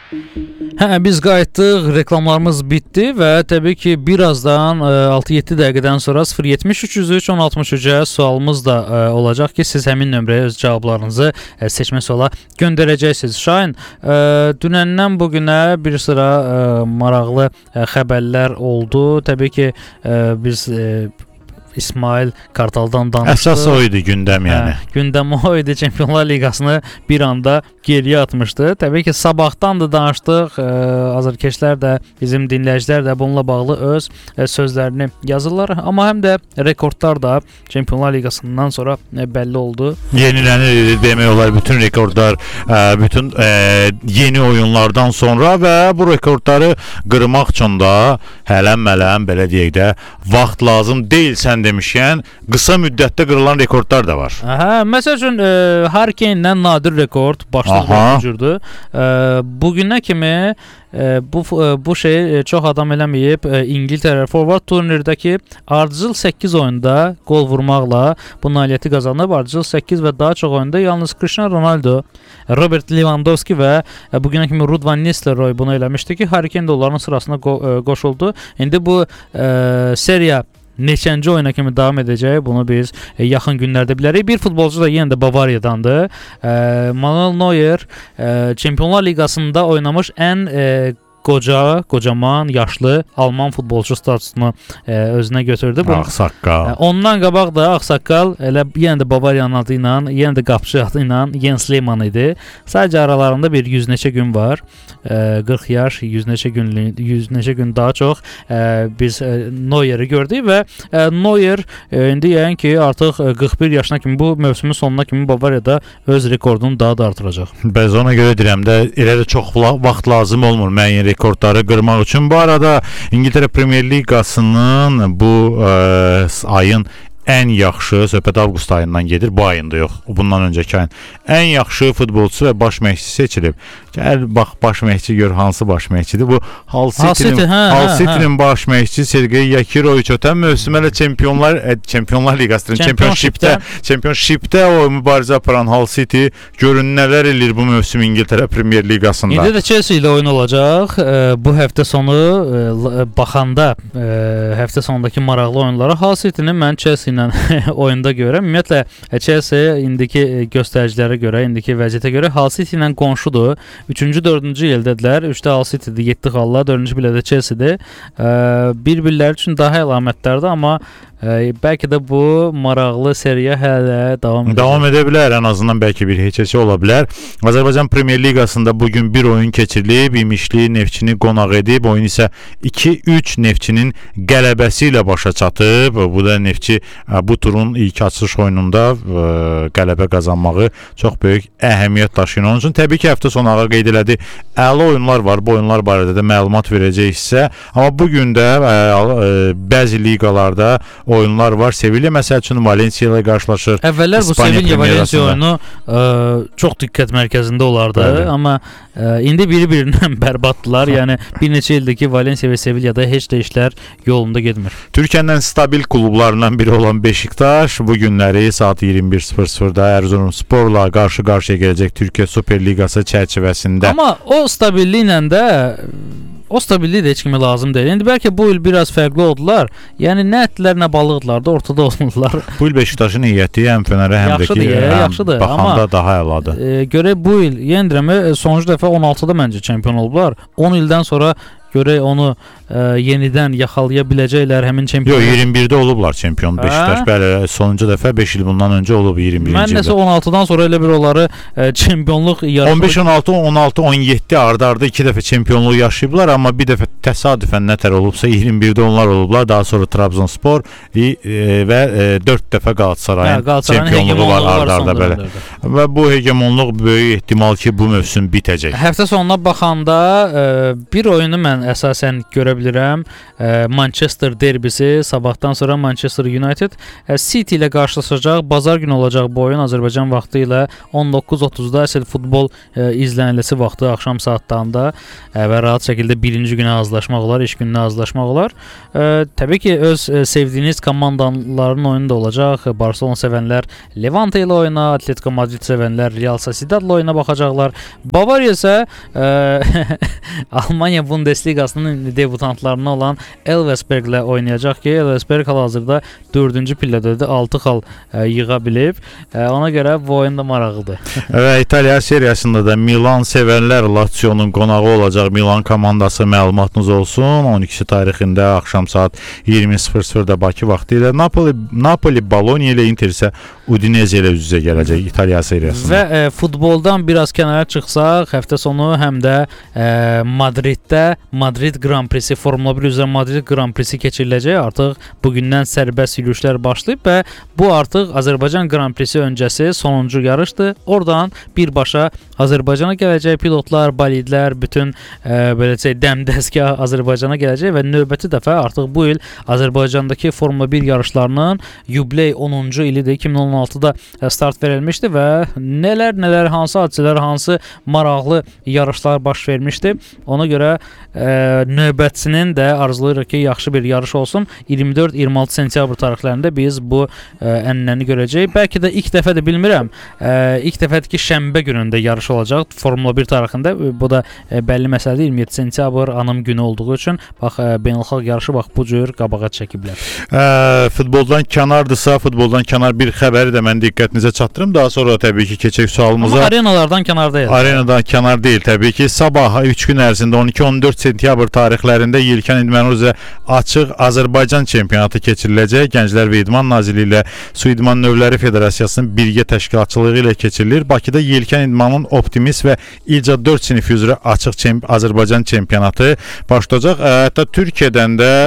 Biz qayıtdıq, reklamlarımız bitdi və təbii ki, birazdan 6-7 dəqiqədən sonra 073 1063-ə sualımız da olacaq ki, siz həmin nömrəyə öz cavablarınızı seçmə suala göndərəcəksiniz. Şahin, dünəndən bugünə bir sıra maraqlı xəbərlər oldu. Təbii ki, biz İsmail Kartaldan danışdı. Əsas o idi gündəm yəni. Gündəm o idi, Çempionlar Liqasını bir anda geriyə atmışdı. Təbii ki, sabahdan da danışdıq. Azərkeşlər də, bizim dinləyicilər də bununla bağlı öz sözlərini yazırlar. Amma həm də rekordlar da Çempionlar Liqasından sonra bəlli oldu. Yenilənir demək olar bütün rekordlar, bütün yeni oyunlardan sonra və bu rekordları qırmaq üçün də hələm-mələm belə deyək də vaxt lazım deyil. Sən demişkən, qısa müddətdə qırılan rekordlar da var. Məsəl üçün Hurricane-lə nadir rekord başlıqda cürdür. Bugünə kimi bu şey çox adam eləməyib. İngiltərə forward turnirdəki ardıcıl 8 oyunda qol vurmaqla bu nailiyyəti qazanıb. Ardıcıl 8 və daha çox oyunda yalnız Cristiano Ronaldo, Robert Lewandowski və bugünə kimi Ruud van Nistelrooy bunu eləmişdi ki, Hurricane də onların sırasına qoşuldu. İndi bu seriya neçənci oyuna kimi davam edəcək, bunu biz yaxın günlərdə bilərik. Bir futbolcu da yenə də Bavariyadandır. Manuel Neuer Çempionlar Liqasında oynamış ən qocaman, yaşlı Alman futbolçu statusunu özünə götürdü. Ağsaqqal. Ondan qabaq da ağsaqqal elə yenə də Bavariyanın adı ilə, yenə də qapıcı adı ilə Jens Lehmann idi. Sadəcə aralarında bir 100 neçə gün var. 40 yaş, 100 neçə gün daha çox biz Neuer'i gördük və Neuer indi yəqin ki, artıq 41 yaşına kimi, bu mövsümün sonuna kimi Bavariyada öz rekordunu daha da artıracaq. Bəs ona görə deyirəm də, elə də çox vaxt lazım olmur müəyyən rekordları qırmaq üçün. Bu arada İngiltərə Premier Liqasının bu ayın ən yaxşı, söhbət avqust ayından gedir, bu ayında yox, bundan öncəki ayın ən yaxşı futbolçusu və baş məşqçisi seçilib. Gəl bax, baş məşqçi gör hansı baş məşqçidir. Bu Hull City-nin baş məşqçisi Sergey Yakiroviç ötən mövsüm hələ Çempionlar Liqasının Championshipdə o mübarizə aparan Hull City görün nələr eləyir bu mövsüm İngiltərə Premier Liqasında. İndi də Chelsea ilə oyun olacaq. Bu həftə sonu baxanda həftə sonundakı maraqlı oyunlara Hull City-nin mən Chelsea ilə oyunda görürəm. Ümumiyyətlə Chelsea indiki göstəricilərə görə, indiki vəziyyətə görə Hull City ilə qonşudur. 3-cü, 4-cü yerdədirlər. 3-də Hull City'dir, 7 xalla, 4-cü bilədə Chelsea-dir. Bir-birləri üçün daha əlamətlərdir, amma bəlkə də bu maraqlı seriya hələ davam edə bilər. Ən azından bəlkə bir heçəsi ola bilər. Azərbaycan Premier Liqasında bugün bir oyun keçirilib. İmişli Neftçini qonaq edib. Oyun isə 2-3 Neftçinin qələbəsi ilə başa çatıb. Bu da Neftçi bu turun ilk açılış oyununda qələbə qazanmağı çox böyük əhəmiyyət daşıyır. Onun üçün təbii ki, həftə sonu qeyd elədi. Əla oyunlar var. Bu oyunlar barədə də məlumat verəcəksə. Amma bugün də bəzi liqalarda oyunlar var. Sevilla məsəl üçün Valensiya ilə qarşılaşır. Əvvəllər bu Sevilla-Valensiya oyunu çox diqqət mərkəzində olardı. Bəli. Amma indi biri-birindən bərbaddılar. Yəni bir neçə ildir ki, Valensiya və Sevillada heç də işlər yolunda getmir. Türkiyənin stabil klublarından biri olan Beşiktaş bu günləri saat 21:00-da Erzurumsporla qarşı-qarşıya gələcək Türkiyə Super Liqası çərçivəsində. Amma o stabilliklə də də heç kimə lazım deyil. İndi bəlkə bu il biraz fərqli oldular. Yəni nə etdilər, nə balıqdılar da ortada oldular. Bu il Beşiktaşın heyəti həm Fənərə həm də ki, yaxşıdır. Baxanda daha əladır. Görək bu il yenə deyirəm, sonuncu dəfə 16-da məncə çempion olublar. 10 ildən sonra görək onu yenidən yaxalaya biləcəklər həmin çempion. Yox, 21-də olublar çempion Beşiktaş. Bəli, sonuncu dəfə 5 il bundan öncə olub 21-ci ildə. Mən nəsə 16-dan sonra elə bir onları çempionluq yarışı 15, 16, 16, 17 ardı-ardı 2 dəfə çempionluq yaşayıblar, amma bir dəfə təsadüfən nətər olubsa 21-də onlar olublar. Daha sonra Trabzonspor və 4 dəfə Qalatasarayın çempionluğu var ardı-arda belə. Və bu hegemonluq böyük ehtimal ki, bu mövsüm bitəcək. Həftə sonuna baxanda bir oyunu mən əsasən görə bilirəm. Manchester derbisi, sabahdan sonra Manchester United City ilə qarşılaşacaq. Bazar günü olacaq bu oyun Azərbaycan vaxtı ilə 19:30-da əsl futbol izlənilməsi vaxtı axşam saatlarında və rahat şəkildə birinci günə hazırlaşmaq olar, iş gününə hazırlaşmaq olar. Təbii ki, öz sevdiyiniz komandaların oyunu da olacaq. Barcelona sevənlər Levante ilə oyuna, Atletico Madrid sevənlər Real Sociedad ilə oyuna baxacaqlar. Bavariya isə Almanya Bundesliqasının debutantlarından olan Elversberg ilə oynayacaq ki, Elversberg hal-hazırda 4-cü pillədədir, 6 xal yığa bilib. Ona görə bu oyun da maraqlıdır. Və İtaliya seriyasında da Milan sevənlər Lazio'nun qonağı olacaq. Milan komandası məlumatınız olsun. 12 tarixində axşam saat 20:00-da Bakı vaxtı ilə Napoli Bologna ilə, Inter isə Udinese ilə üz-üzə gələcək İtaliya seriyasında. Və futboldan biraz kənara çıxsaq, həftə sonu həm də Madriddə Madrid Grand Prix'si, Formula 1 üzrə Madrid Grand Prix'si keçiriləcək. Artıq bugündən sərbəst yürüyüşlər başlayıb və bu artıq Azərbaycan Grand Prix'si öncəsi sonuncu yarışdır. Oradan birbaşa Azərbaycana gələcək pilotlar, bolidlər, bütün beləcə dəmdəstgah Azərbaycana gələcək və növbəti dəfə artıq bu il Azərbaycandakı Formula 1 yarışlarının yubiley 10-cu ilidir. 2016-da start verilmişdi və nələr, hansı hadisələr, hansı maraqlı yarışlar baş vermişdi. Ona görə növbətçinin də arzulayırıq ki, yaxşı bir yarış olsun. 24-26 sentyabr tarixlərində biz bu ənənəni görəcəyik. Bəlkə də ilk dəfədir, bilmirəm. İlk dəfədir ki, şənbə günündə yarış olacaq Formula 1 tarixində. Bu da bəlli məsələdir. 27 sentyabr anım günü olduğu üçün bax beynəlxalq yarışı bax bu cür qabağa çəkiblər. Futboldan kənardırsa, futboldan kənar bir xəbəri də mən diqqətinizə çatdırım. Daha sonra təbii ki, keçək sualımıza. Amma arenalardan kənardayıq. Arenadan kənar deyil təbii ki. Sabah 3 gün ərzində 12-14 sentyabr tarixlərində yelkən idmanı üzrə açıq Azərbaycan çempionatı keçiriləcək. Gənclər və İdman Nazirliyi ilə Su İdman Növləri Federasiyasının birgə təşkilatçılığı ilə keçirilir. Bakıda yelkən idmanın optimist və ilca 4 sinifi üzrə açıq Azərbaycan çempionatı başlayacaq. Hətta Türkiyədən də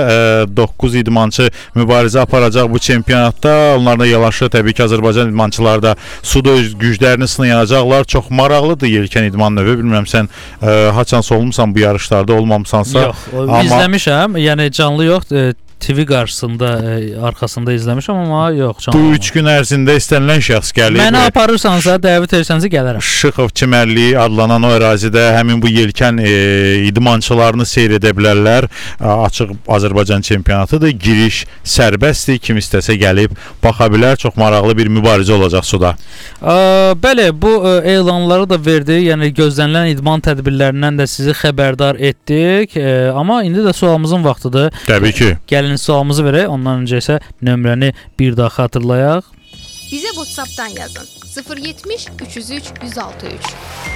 9 idmançı mübarizə aparacaq bu çempionatda. Onlarla yanaşı təbii ki, Azərbaycan idmançıları da suda öz güclərini sınayacaqlar. Çox maraqlıdır yelkən idman növü. Bilmirəm sən haçansı olmusan bu yarışlarda, olmamısansa. Yox, izləmişəm. Yəni canlı yox. TV qarşısında, arxasında izləmişəm, amma yox, canlı. Bu 3 gün ərzində istənilən şəxs gəlir. Məni aparırsansa, dəvət edirsansə gələrəm. Şıxov çimərliyi adlanan o ərazidə həmin bu yelkən idmançılarını seyr edə bilərlər. Açıq Azərbaycan çempionatıdır. Giriş sərbəstdir. Kim istəsə gəlib baxa bilər. Çox maraqlı bir mübarizə olacaq suda. Bəli, bu elanları da verdi. Yəni gözlənilən idman tədbirlərindən də sizi xəbərdar etdik. Amma indi də sualımızın vaxtıdır. Təbii ki. Gəlin sualımızı verək, ondan öncə isə nömrəni bir daha xatırlayaq. Bizə WhatsApp-dan yazın. 070 303 163.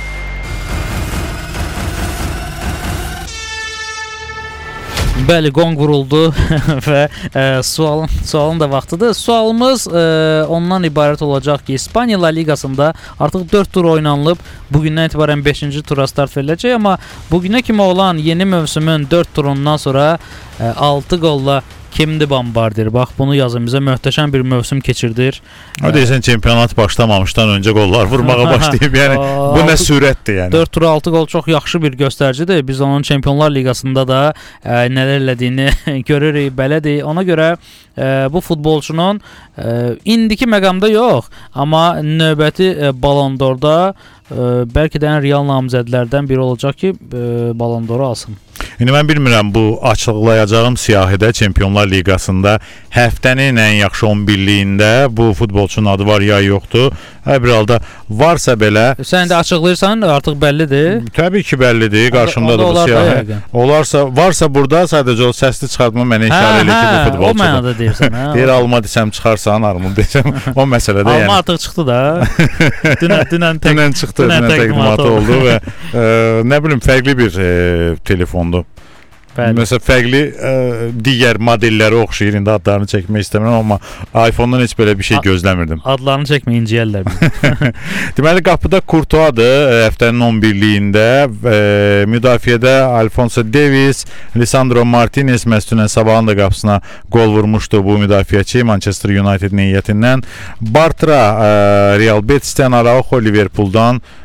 Bəli, qonq vuruldu və sualın da vaxtıdır. Sualımız ondan ibarət olacaq ki, İspaniya La Liqasında artıq 4 tur oynanılıb. Bugündən etibarən 5-ci tura start veriləcək, amma bugünə kimi olan yeni mövsümün 4 turundan sonra 6 qolla kimdir bombardir? Bax, bunu yazın bizə. Möhtəşəm bir mövsüm keçirdir. O deyəsən çempionat başlamamışdan öncə qollar vurmağa başlayıb. Yəni bu nə sürətdir yəni. 4 tura 6 qol çox yaxşı bir göstəricidir. Biz onun Çempionlar Liqasında da nələr elədiyini görürük, belədir. Ona görə bu futbolçunun indiki məqamda yox, amma növbəti Ballon d'Orda bəlkə də ən real namizədlərdən biri olacaq ki, Ballon d'Oru alsın. İndi mən bilmirəm, bu açıqlayacağım siyahidə Çempionlar Liqasında həftənin ən yaxşı 11-liyində bu futbolçunun adı var ya yoxdur. Hər bir halda varsa belə... Sən də açıqlayırsan, artıq bəllidir. Təbii ki, bəllidir. Qarşımdadır bu siyahı. Varsa burada sadəcə o səsli çıxartma mənə işarə elə ki, bu futbolçudur. O mənada deyirsən. Deyir, alma desəm çıxarsan, armud desəm. O məsələdə yəni. Alma artıq çıxdı da. Dünən çıxdı, dünən təqdimatı oldu və nə bilim, fərqli bir telefondur. Məsələn, fərqli digər modelləri oxşayır. İndi adlarını çəkmək istəmirəm, amma iPhone-dan heç belə bir şey gözləmirdim. Adlarını çəkmə, inciyərlər. Deməli, qapıda Courtois-dır həftənin 11-liyində. Müdafiədə Alfonso Davies, Lisandro Martinez Məsudun Sabahın da qapısına qol vurmuşdu bu müdafiəçi Manchester United heyətindən. Bartra Real Betis'dən, Araujo Liverpool'dan,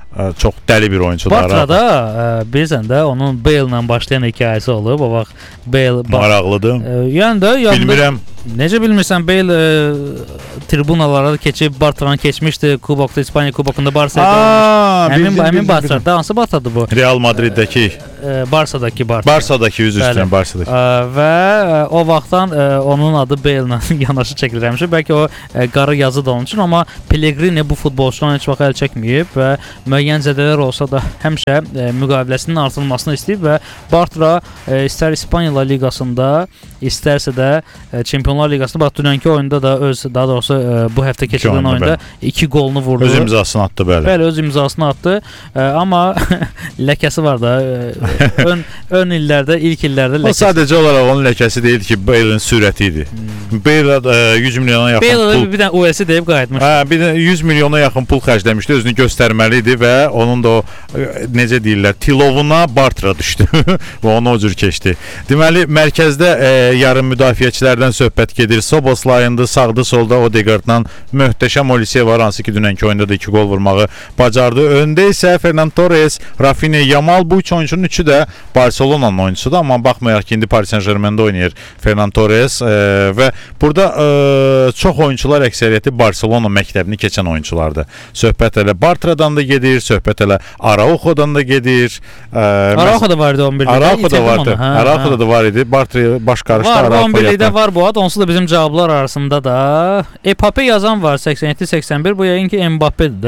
çox dəli bir oyunçular. Bartrada bilirsən də onun Bale-la başlayan hekayəsi olub. O vaxt Bale maraqlıdır. Yəni də bilmirəm. Necə bilmirsən, Bale tribunalara keçib Bartranı keçmişdi. Kubokda, İspaniya Kubokunda Barsa'da. Həmin Bartrada, hansı Bartra'dır bu? Real Madriddəki. Barsadakı Bartra. Barsadakı üzr istəyirəm, Barsadakı. Və o vaxtdan onun adı Bale-la yanaşı çəkilir həmişə. Bəlkə o qara yazı da onun üçün, amma Pellegrini bu futbolçudan heç vaxt əl çəkməyib və müəyyən zədələr olsa da həmişə müqaviləsinin artırılmasını istəyib və Bartra istər İspaniya La Liqasında, istərsə də Çempionlar Liqasında bax dünənki oyunda da daha doğrusu bu həftə keçirilən oyunda 2 qolunu vurdu. Öz imzasını atdı bəli. Bəli, öz imzasını atdı. Amma ləkəsi var da ön illərdə, ilk illərdə ləkəsi. O sadəcə olaraq onun ləkəsi deyildi ki, Bale-in sürəti idi. Bale 100 milyona yaxın Bale bir dənə OS deyib qayıtmış. Bir də 100 milyona yaxın pul xərcləmişdi, özünü göstərməli idi və onun da o necə deyirlər, tilovuna Bartra düşdü və onu o cür keçdi. Deməli, mərkəzdə yarım müdafiəçilərdən söhbət gedir. Soboslay-ındı, sağda solda Odegaardla möhtəşəm Olise var, hansı ki dünənki oyunda da 2 gol vurmağı bacardı. Öndə isə Ferran Torres, Rafinha, Yamal, bu üç oyuncunun üçü də Barcelona'nın oyuncusudur, amma baxmayaraq ki indi Paris Saint-Germain'də oynayır Ferran Torres və burada çox oyuncular əksəriyyəti Barcelona məktəbini keçən oyunculardır. Söhbət elə Bartradan da gedir, söhbət elə Araujo'dan da gedir. Araujo da var idi 11-də. Araujo da vardı. Araujo da var idi. Bartra baş qarışdı. Var, 11-də var bu ad. Onsuz da bizim cavablar arasında da Epape yazan var 87-81. Bu yəqin ki Mbappe'dir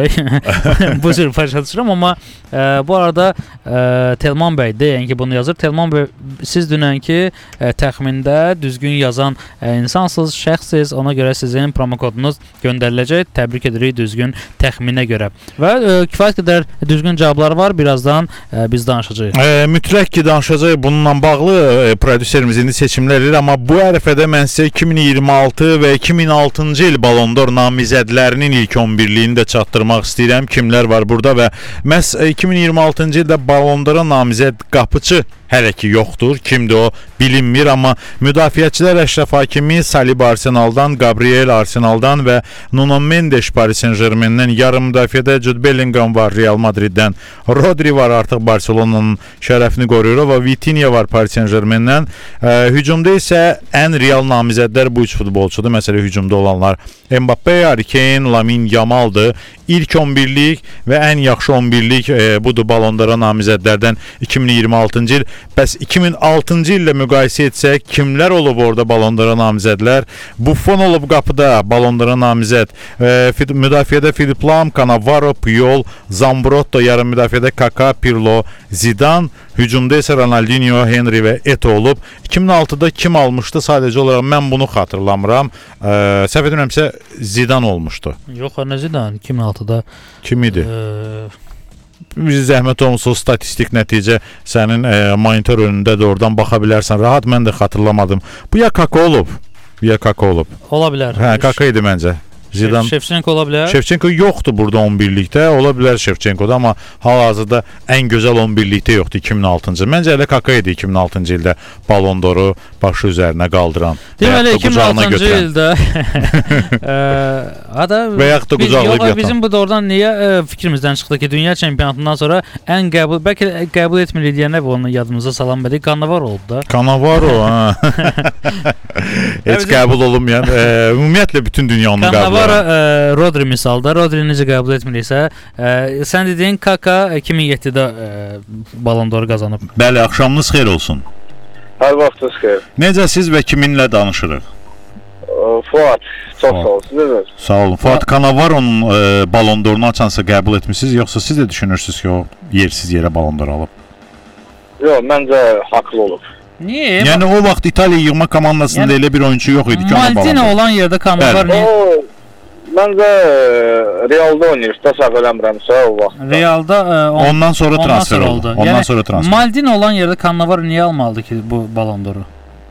də. Bu cür başa düşürəm, amma bu arada Telman bəy də yəni ki bunu yazır. Telman bəy, siz dünənki təxmində düzgün yazan insansınız, şəxsiz. Ona görə sizin promokodunuz göndəriləcək. Təbrik edirik düzgün təxminə görə. Və kifayət qədər düzgün cavablar var. Birazdan biz danışacağıq. Mütləq ki danışacağıq. Bununla bağlı prodüserimiz indi seçimlər edir, amma bu ərəfədə mən sizə 2026 və 2006-cı il Ballon d'Or namizədlərinin ilk 11-liyini də çatdırmaq istəyirəm. Kimlər var burada və məhz 2026-cı ildə Ballon d'Ora namizəd qapıçı hələ ki yoxdur. Kimdir o bilinmir, amma müdafiəçilər Əşrəf Hakimi Saliba Arsenaldan, Gabriel Arsenaldan və Nuno Mendes Paris Saint-Germain'dən, yarım müdafiədə Jude Bellingham var Real Madriddən, Rodri var artıq Barcelona'nın şərəfini qoruyur və Vitinha var Paris Saint-Germain'dən. Hücumda isə ən real namizədlər bu üç futbolçudur. Məsələn, hücumda olanlar Mbappe, Harry Kane, Lamine Yamal'dır. İlk 11-lik və ən yaxşı 11-lik budur Ballon d'Ora namizədlərdən 2026-cı il. Bəs 2006-cı illə müqayisə etsək, kimlər olub orada Ballon d'Ora namizədlər? Buffon olub qapıda Ballon d'Ora namizəd. Müdafiədə Philipp Lahm, Cannavaro, Puyol, Zambrotta, yarım müdafiədə Kaka, Pirlo, Zidane. Hücumda isə Ronaldinho, Henry və Eto'o olub. 2006-da kim almışdı? Sadəcə olaraq mən bunu xatırlamıram. Səhv etmirəmsə Zidane olmuşdu. Yox, nə Zidane? 2006-da kim idi? Biz zəhmət olmasa statistik nəticə sənin monitor önündə də oradan baxa bilərsən. Rahat, mən də xatırlamadım. Bu ya Kaka olub, ya Kaka olub. Ola bilər. Hə, Kaka idi məncə. Zidane. Şevçenko ola bilər. Şevçenko yoxdur burada 11-likdə. Ola bilər Şevçenkoda, amma hal-hazırda ən gözəl 11-likdə yoxdur 2006-cı. Məncə elə Kaka idi 2006-cı ildə Ballon d'Oru başı üzərinə qaldıran. Deməli 2006-cı ildə və yaxud da qucaqlayıb yatan. Bizim bu doğrudan niyə fikrimizdən çıxdı ki, dünya çempionatından sonra ən bəlkə qəbul etmirik deyənə onu yadımıza salan bədik. Cannavaro oldu da. Cannavaro, heç qəbul olunmayan, ümumiyyətlə bütün dünya onu qəbul Rodri misalda. Rodri necə qəbul etmiriksə, sən dediyin Kaka 2007-də Ballon d'Or qazanıb. Bəli, axşamınız xeyir olsun. Hər vaxtınız xeyir. Necəsiz və kiminlə danışırıq? Fuat, çox sağ olun. Siz sağ olun. Fuat, Cannavaro'nun Ballon d'Orunu açansa qəbul etmisiniz, yoxsa siz də düşünürsünüz ki, o yersiz yerə Ballon d'Or alıb? Yox, məncə haqlı olub. Niyə? Yəni o vaxt İtaliya yığma komandasında elə bir oyuncu yox idi ki, ona Ballon d'Or olan yerdə Cannavaro niyə? Məncə Realda oynayır, səhv eləmirəmsə o vaxt. Realda ondan sonra transfer oldu. Ondan sonra transfer. Maldini olan yerdə Cannavaro niyə almalıdır ki bu Ballon d'Oru?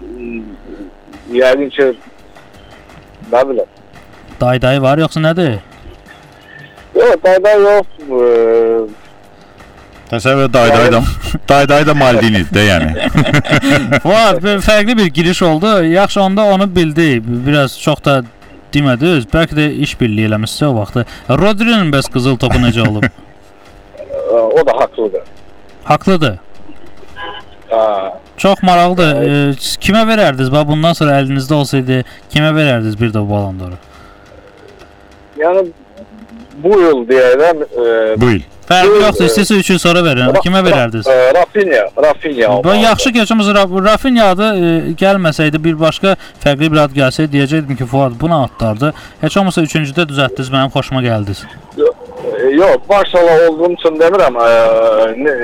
Yəqin ki nə bilim. Dayı var yoxsa nədir? Yox, dayı yox. Təsəvvür dayı da Maldini'dir də yəni. Var, fərqli bir giriş oldu. Yaxşı, onda onu bildi. Biraz çox da demədiniz. Bəlkə də iş birliyi eləmişsə o vaxtı. Rodri'nin bəs qızıl topu necə olub? o da haqlıdır. Haqlıdır. Ha. Çox maraqlıdır. Kimə verərdiniz? Bax bundan sonra əlinizdə olsaydı, kimə verərdiniz bir də bu Ballon d'Oru? Yəni bu il deyirəm, Bu il. Fərqi yoxdur. İstəsə 3 il sonra verin. Kimə verərdiniz? Rafinha. Bu yaxşı ki, heç olmasa Rafinha adı gəlməsəydi, bir başqa fərqli bir ad gəlsəydi, deyəcəkdim ki, Fuad buna adlardı. Heç olmasa 3-cüdə düzəltdiniz, mənim xoşuma gəldiniz. Yox, Barcelona olduğum üçün demirəm.